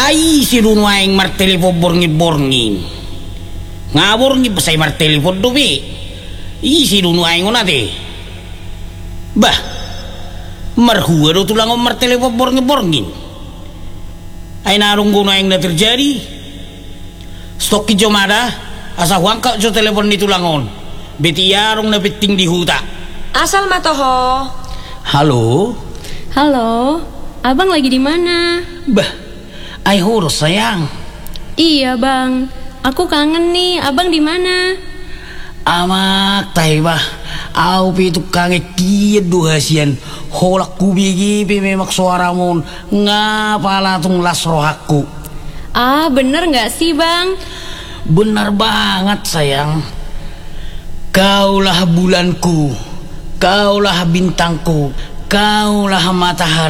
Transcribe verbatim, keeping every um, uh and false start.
Ay si aing martelepon borngi-borngin. Ngaborngi pa say martelepon dubi. Isi aing onate. Bah, marhua do tulang om martelepon borngi-borngin. Ay narong guno aing na terjadi. Stok kijomada, asa huangka jo telepon ni tulangon. Beti yarong na beting di huta. Asal matoho. Halo? Halo, abang lagi di mana? Bah, ay horos sayang. Iya bang, aku kangen nih. Abang di mana? Amak tay bah, au pitu kange kia duhasian. Holak kubigi pi memak suaramon ngapala tung las rohaku. Ah bener nggak sih bang? Benar banget sayang. Kaulah bulanku, kaulah bintangku, kaulah matahari.